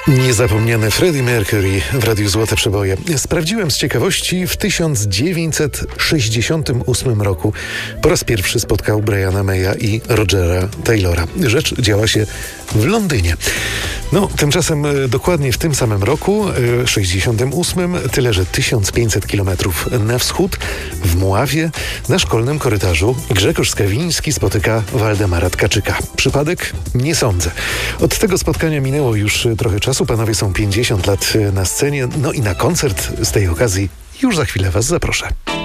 Niezapomniany Freddie Mercury w Radiu Złote Przeboje. Sprawdziłem z ciekawości, w 1968 roku po raz pierwszy spotkał Briana Maya i Rogera Taylora. Rzecz działa się w Londynie. Tymczasem dokładnie w tym samym roku, 68, tyle że 1500 kilometrów na wschód, w Mławie, na szkolnym korytarzu Grzegorz Skawiński spotyka Waldemara Tkaczyka. Przypadek? Nie sądzę. Od tego spotkania minęło już trochę czasu. Panowie są 50 lat na scenie, i na koncert z tej okazji już za chwilę Was zaproszę.